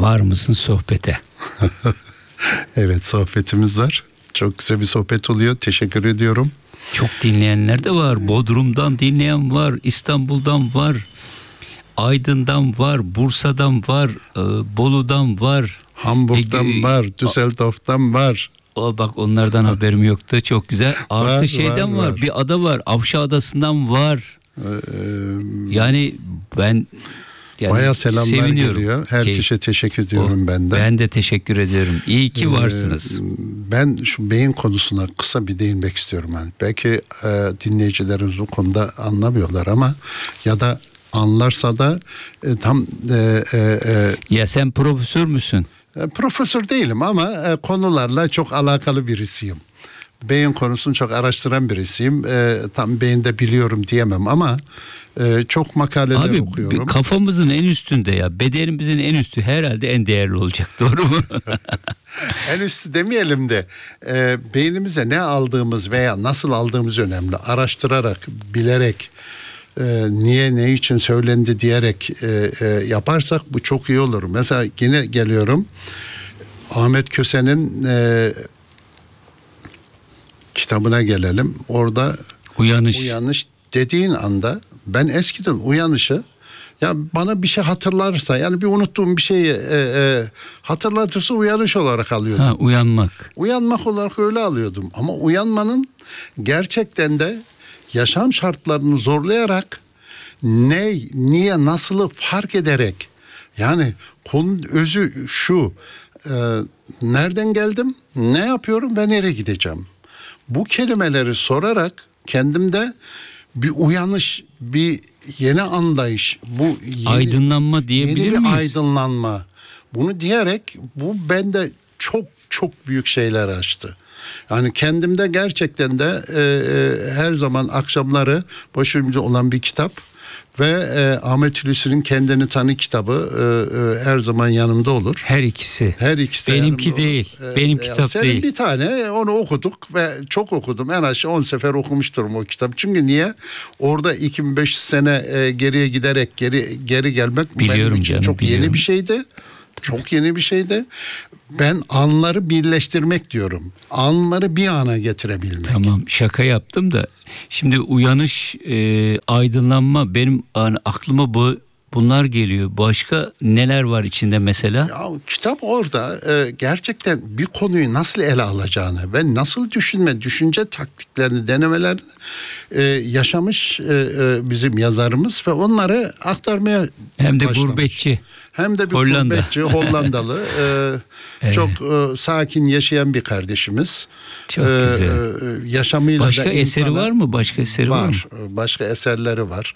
Var mısın sohbete? Evet, sohbetimiz var. Çok güzel bir sohbet oluyor. Teşekkür ediyorum. Çok dinleyenler de var. Bodrum'dan dinleyen var. İstanbul'dan var. Aydın'dan var. Bursa'dan var. Bolu'dan var. Hamburg'dan var. Düsseldorf'tan var. Bak onlardan haberim yoktu. Çok güzel. Artı şeyden var. Bir ada var. Avşa Adası'ndan var. Yani ben bayağı selamlar geliyor. Her kişiye teşekkür ediyorum ben de. Ben de teşekkür ediyorum. İyi ki varsınız. Ben şu beyin konusuna kısa bir değinmek istiyorum. Yani belki dinleyicilerimiz bu konuda anlamıyorlar ama ya da anlarsa da tam... ya sen profesör müsün? Profesör değilim ama konularla çok alakalı birisiyim. Beyin konusunu çok araştıran birisiyim. Tam beyinde biliyorum diyemem ama çok makaleler okuyorum. Kafamızın en üstünde ya. Bedenimizin en üstü herhalde en değerli olacak. Doğru mu? En üstü demeyelim de beynimize ne aldığımız veya nasıl aldığımız önemli. Araştırarak, bilerek, niye ne için söylendi diyerek yaparsak bu çok iyi olur. Mesela yine geliyorum. Ahmet Köse'nin kitabına gelelim. Orada uyanış dediğin anda ben eskiden uyanışı ya bana bir şey hatırlarsa yani bir unuttuğum bir şeyi hatırlatırsa uyanış olarak alıyordum. Uyanmak olarak öyle alıyordum. Ama uyanmanın gerçekten de yaşam şartlarını zorlayarak niye, nasılı fark ederek yani konunun özü şu nereden geldim, ne yapıyorum ve nereye gideceğim? Bu kelimeleri sorarak kendimde bir uyanış, bir yeni anlayış, bu aydınlanma diyebilir miyiz? Yeni bir aydınlanma. Bunu diyerek bu bende çok çok büyük şeyler açtı. Yani kendimde gerçekten de her zaman akşamları başucumda olan bir kitap ve Ahmet Hulusi'nin Kendini Tanı kitabı her zaman yanımda olur. Her ikisi. Benimki değil. Benim kitap senin değil. Bir tane onu okuduk ve çok okudum. En aşağı 10 sefer okumuşturum o kitabı. Çünkü niye? Orada 2500 sene geriye giderek geri gelmek benim için çok yeni bir şeydi. Çok yeni bir şeydi. Ben anları birleştirmek diyorum. Anları bir ana getirebilmek. Tamam, şaka yaptım da şimdi uyanış, aydınlanma benim aklıma bunlar geliyor. Başka neler var içinde mesela? Ya kitap orada gerçekten bir konuyu nasıl ele alacağını ve nasıl düşünce taktiklerini, denemelerini yaşamış bizim yazarımız ve onları aktarmaya hem de başlamış. Gurbetçi. Hem de bir gurbetçi, Hollandalı, çok sakin yaşayan bir kardeşimiz. Çok güzel. Yaşamıyla başka da eseri var mı? Başka eseri var mı? Başka eserleri var.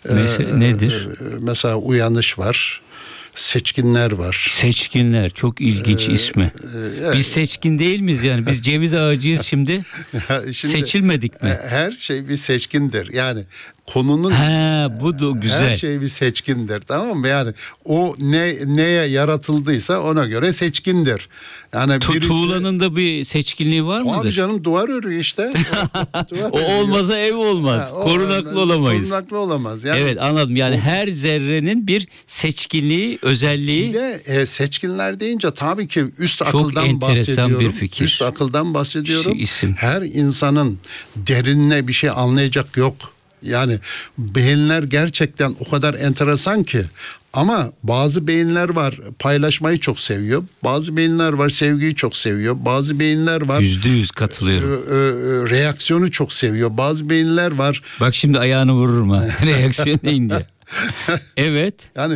Nedir? Mesela Uyanış var. Seçkinler var. Seçkinler çok ilginç ismi. Biz seçkin değil miyiz yani? Biz ceviz ağacıyız şimdi. Seçilmedik mi? Her şey bir seçkindir. Yani konunun bu da güzel. Her şey bir seçkindir, tamam mı? Yani o neye yaratıldıysa ona göre seçkindir. Yani tuğlanın da bir seçkinliği var mıdır? Abi canım, duvar örüyor işte. O olmasa ev olmaz. Korunaklı olamayız. Korunaklı olamaz. Yani, evet, anladım. Yani her zerrenin bir seçkinliği, özelliği. Bir de seçkinler deyince tabii ki üst akıldan bahsediyorum. Çok enteresan bir fikir. Üst akıldan bahsediyorum. İsim. Her insanın derinine bir şey anlayacak yok. Yani beyinler gerçekten o kadar enteresan ki. Ama bazı beyinler var paylaşmayı çok seviyor. Bazı beyinler var sevgiyi çok seviyor. Bazı beyinler var %100 katılıyorum. Reaksiyonu çok seviyor. Bazı beyinler var. Bak şimdi ayağını vururum ha. Reaksiyon deyince. Evet. Yani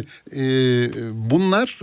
bunlar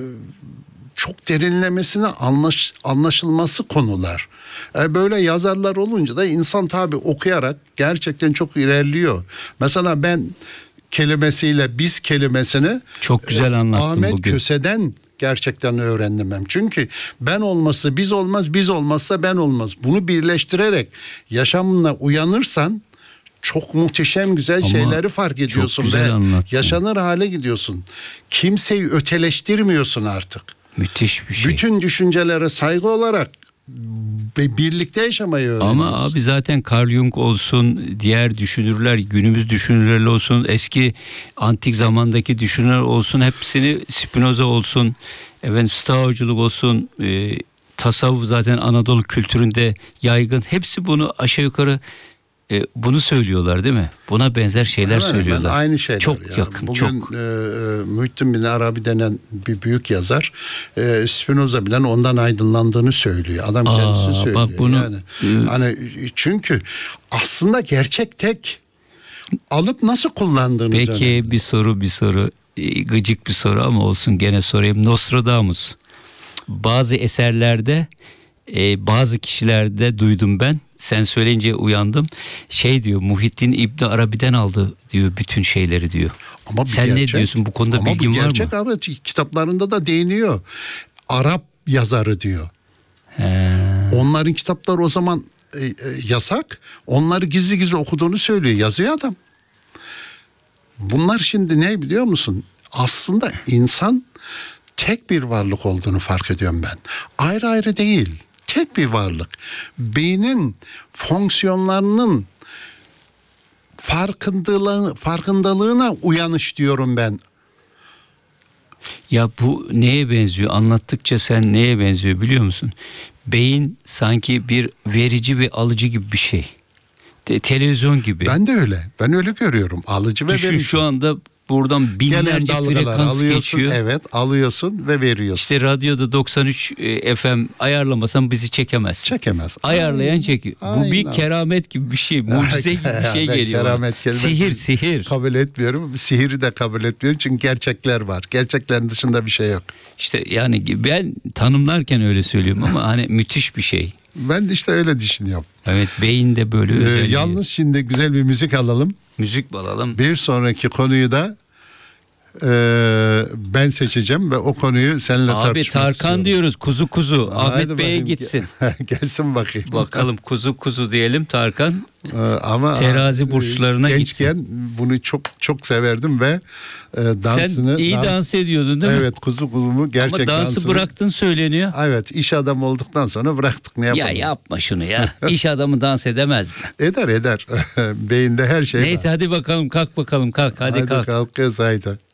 çok derinlemesine anlaşılması konular. Böyle yazarlar olunca da insan tabii okuyarak gerçekten çok ilerliyor. Mesela ben kelimesiyle biz kelimesini çok güzel anlattın Ahmet bugün. Köse'den gerçekten öğrendim ben. Çünkü ben olmazsa biz olmaz, biz olmazsa ben olmaz. Bunu birleştirerek yaşamına uyanırsan çok muhteşem güzel şeyleri fark ediyorsun ve yaşanır hale gidiyorsun. Kimseyi öteleştirmiyorsun artık. Müthiş bir şey. Bütün düşüncelere saygı olarak ve birlikte yaşamayı öğreniyoruz. Ama abi zaten Carl Jung olsun, diğer düşünürler, günümüz düşünürleri olsun, eski antik zamandaki düşünürler olsun, hepsini, Spinoza olsun, Stoacılık olsun, tasavvuf zaten Anadolu kültüründe yaygın. Hepsi bunu aşağı yukarı bunu söylüyorlar değil mi? Buna benzer şeyler söylüyorlar. Aynı şeyler. Çok ya. yakın. Bugün çok. Muhittin bin Arabi denen bir büyük yazar, Spinoza bilen ondan aydınlandığını söylüyor. Adam kendisi söylüyor. Bak bunu, yani hani çünkü aslında gerçek tek, alıp nasıl kullandığınız Peki önemli. bir soru gıcık bir soru ama olsun, gene sorayım. Nostradamus. Bazı eserlerde, bazı kişilerde duydum ben. Sen söyleyince uyandım. Diyor, Muhittin İbni Arabi'den aldı diyor bütün şeyleri diyor. Ama sen gerçek, ne diyorsun, bu konuda bilgin var mı? Ama bu gerçek abi, kitaplarında da değiniyor. Arap yazarı diyor. Onların kitapları o zaman yasak. Onları gizli gizli okuduğunu söylüyor. Yazıyor adam. Bunlar şimdi ne biliyor musun? Aslında insan tek bir varlık olduğunu fark ediyorum ben. Ayrı ayrı değil. Tek bir varlık. Beynin fonksiyonlarının farkındalığına uyanış diyorum ben. Ya bu neye benziyor? Anlattıkça sen neye benziyor biliyor musun? Beyin sanki bir verici ve alıcı gibi bir şey. Televizyon gibi. Ben de öyle. Ben öyle görüyorum. Alıcı ve Düşün, verici. şu anda buradan binlerce frekans alıyorsun, geçiyor. evet, alıyorsun ve veriyorsun. İşte radyoda 93 FM ayarlamasan bizi çekemez. Çekemez. Ayarlayan çekiyor. Bu bir keramet gibi bir şey, mucize gibi bir şey geliyor. Keramet, sihir. Kabul etmiyorum. Sihiri de kabul etmiyorum çünkü gerçekler var. Gerçeklerin dışında bir şey yok. İşte yani ben tanımlarken öyle söylüyorum ama hani müthiş bir şey. Ben de işte öyle düşünüyorum. Evet, beyinde böyle özelliği. Yalnız şimdi güzel bir müzik alalım. Müzik alalım. Bir sonraki konuyu da ben seçeceğim ve o konuyu seninle tartışmak istiyorum. Abi Tarkan diyoruz, kuzu. Ahmet Haydi Bey'e bakayım. gitsin. Gelsin bakayım. Bakalım kuzu diyelim, Tarkan. Ama terazi burçlarına gençken gitsin. bunu çok severdim ve dansını... Sen iyi dans ediyordun değil mi? Evet, kuzumu gerçek Ama dansı dansını... bıraktın söyleniyor. Evet, iş adamı olduktan sonra bıraktık, ne yapalım. Ya yapma şunu ya. İş adamı dans edemez mi? Eder. Beyinde her şey Neyse var. hadi bakalım, kalk bakalım, kalk. Hadi kalk. Kalkıyoruz haydi.